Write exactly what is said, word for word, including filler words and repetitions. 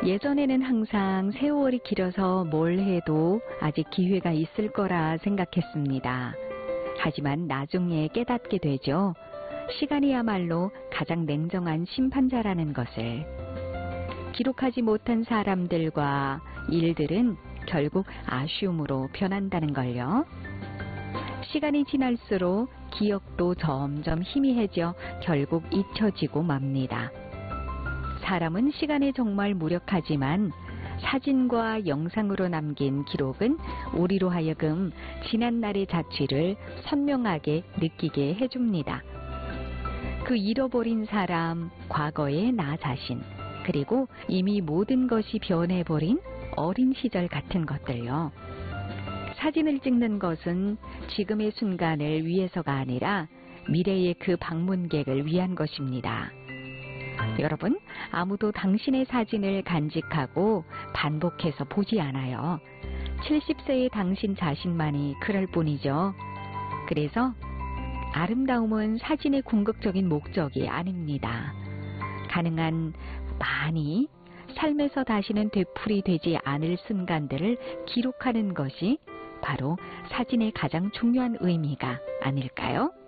예전에는 항상 세월이 길어서 뭘 해도 아직 기회가 있을 거라 생각했습니다. 하지만 나중에 깨닫게 되죠. 시간이야말로 가장 냉정한 심판자라는 것을. 기록하지 못한 사람들과 일들은 결국 아쉬움으로 변한다는 걸요. 시간이 지날수록 기억도 점점 희미해져 결국 잊혀지고 맙니다. 사람은 시간에 정말 무력하지만 사진과 영상으로 남긴 기록은 우리로 하여금 지난날의 자취를 선명하게 느끼게 해줍니다. 그 잃어버린 사람, 과거의 나 자신, 그리고 이미 모든 것이 변해버린 어린 시절 같은 것들요. 사진을 찍는 것은 지금의 순간을 위해서가 아니라 미래의 그 방문객을 위한 것입니다. 여러분, 아무도 당신의 사진을 간직하고 반복해서 보지 않아요. 칠십 세의 당신 자신만이 그럴 뿐이죠. 그래서 아름다움은 사진의 궁극적인 목적이 아닙니다. 가능한 많이 삶에서 다시는 되풀이 되지 않을 순간들을 기록하는 것이 바로 사진의 가장 중요한 의미가 아닐까요?